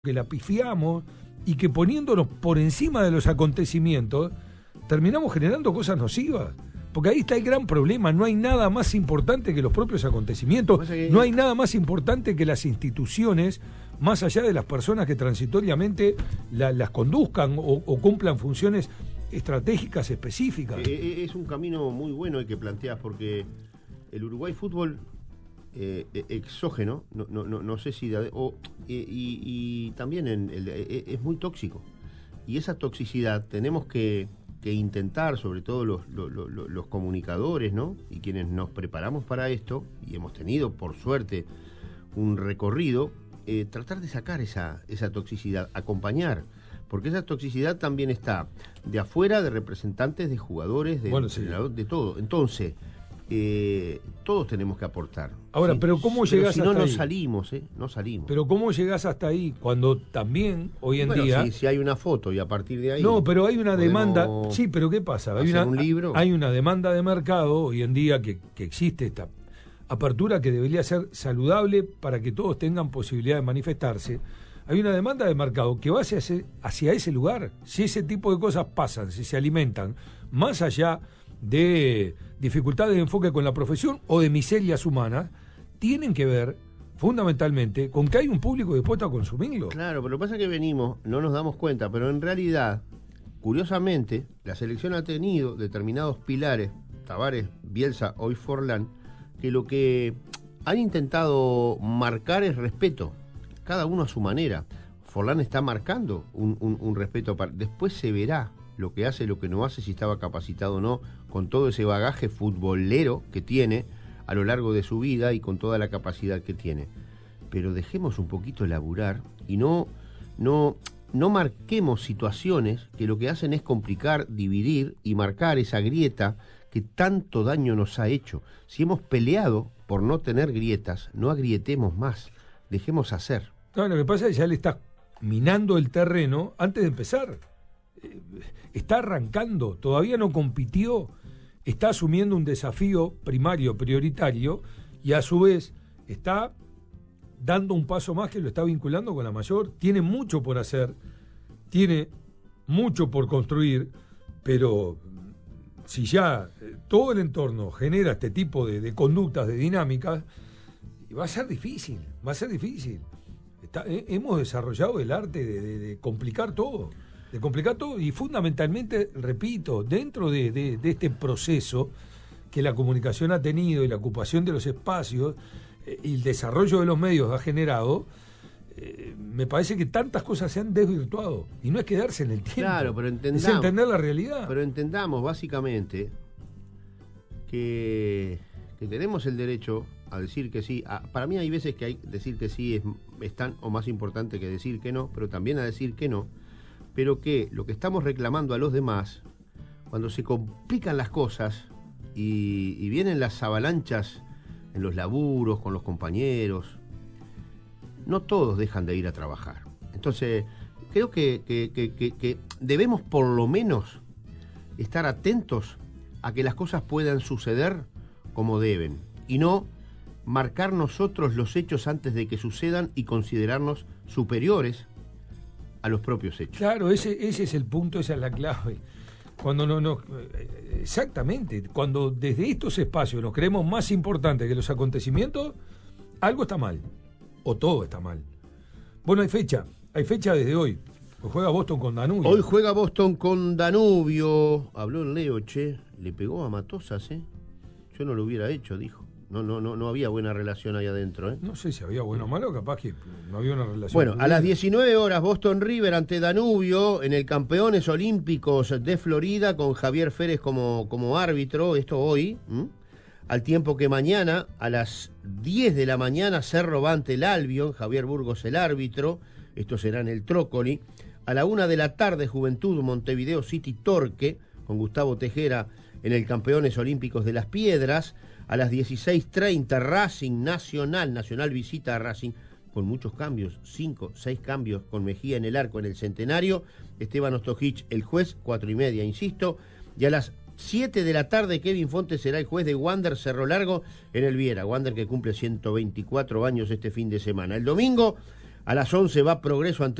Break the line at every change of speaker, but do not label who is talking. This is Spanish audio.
que la pifiamos y que poniéndonos por encima de los acontecimientos terminamos generando cosas nocivas. Porque ahí está el gran problema, no hay nada más importante que los propios acontecimientos, no hay nada más importante que las instituciones, más allá de las personas que transitoriamente las conduzcan o cumplan funciones estratégicas específicas.
Es un camino muy bueno el que planteas, porque el Uruguay Fútbol exógeno, no sé si... y también es muy tóxico. Y esa toxicidad tenemos que intentar, sobre todo los comunicadores, ¿no? Y quienes nos preparamos para esto, y hemos tenido, por suerte, un recorrido, tratar de sacar esa toxicidad, acompañar, porque esa toxicidad también está de afuera, de representantes, de jugadores, de todo. Entonces, todos tenemos que aportar.
Ahora, pero ¿cómo llegas hasta ahí?
No salimos, no salimos.
Pero ¿cómo llegás hasta ahí cuando también hoy en día...
Si hay una foto y a partir de ahí...
No, pero hay una demanda... Sí, pero ¿qué pasa? Hay una demanda de mercado hoy en día que existe esta apertura que debería ser saludable para que todos tengan posibilidad de manifestarse. Hay una demanda de mercado que va hacia ese lugar. Si ese tipo de cosas pasan, si se alimentan, más allá de dificultades de enfoque con la profesión o de miserias humanas, tienen que ver fundamentalmente con que hay un público dispuesto a consumirlo.
Claro, pero lo que pasa es que venimos, no nos damos cuenta, pero en realidad, curiosamente, la selección ha tenido determinados pilares, Tavares, Bielsa, hoy Forlán, que lo que han intentado marcar es respeto, cada uno a su manera. Forlán está marcando un respeto, después se verá lo que hace, lo que no hace, si estaba capacitado o no, con todo ese bagaje futbolero que tiene a lo largo de su vida y con toda la capacidad que tiene. Pero dejemos un poquito laburar y no marquemos situaciones que lo que hacen es complicar, dividir y marcar esa grieta que tanto daño nos ha hecho. Si hemos peleado por no tener grietas, no agrietemos más, dejemos hacer.
No, lo que pasa es que ya le está minando el terreno antes de empezar. Está arrancando, todavía no compitió, está asumiendo un desafío primario, prioritario, y a su vez está dando un paso más que lo está vinculando con la mayor. Tiene mucho por hacer, tiene mucho por construir, pero si ya todo el entorno genera este tipo de conductas, de dinámicas, va a ser difícil, hemos desarrollado el arte de complicar todo. Y fundamentalmente, repito, dentro de este proceso que la comunicación ha tenido y la ocupación de los espacios y el desarrollo de los medios ha generado, me parece que tantas cosas se han desvirtuado y no es quedarse en el tiempo,
claro, pero
es entender la realidad.
Pero entendamos básicamente que tenemos el derecho a decir que sí. Para mí hay veces que decir que sí es tan o más importante que decir que no, pero también a decir que no. Pero que lo que estamos reclamando a los demás, cuando se complican las cosas y vienen las avalanchas en los laburos, con los compañeros, no todos dejan de ir a trabajar. Entonces, creo que debemos por lo menos estar atentos a que las cosas puedan suceder como deben, y no marcar nosotros los hechos antes de que sucedan y considerarnos superiores a los propios hechos.
Claro, ese es el punto, esa es la clave. Cuando exactamente, cuando desde estos espacios nos creemos más importantes que los acontecimientos, algo está mal, o todo está mal. Bueno, hay fecha desde hoy. Hoy juega Boston con Danubio.
Hoy juega Boston con Danubio. Habló el Leo, le pegó a Matosas, Yo no lo hubiera hecho, dijo. No había buena relación ahí adentro,
No sé si había bueno o malo, capaz que no había una relación.
Bueno, a las 19 horas, Boston River ante Danubio en el Campeones Olímpicos de Florida, con Javier Férez como árbitro, esto hoy, al tiempo que mañana, a las 10 de la mañana, Cerro va ante el Albion, Javier Burgos el árbitro, esto será en el Trócoli. A la 1 de la tarde, Juventud Montevideo City Torque, con Gustavo Tejera en el Campeones Olímpicos de Las Piedras. A las 16:30, Racing Nacional visita a Racing, con muchos cambios, 5, 6 cambios, con Mejía en el arco en el Centenario, Esteban Ostojich el juez, 4:30, insisto, y a las 7 de la tarde, Kevin Fontes será el juez de Wander Cerro Largo en el Viera, Wander que cumple 124 años este fin de semana. El domingo, a las 11 va Progreso ante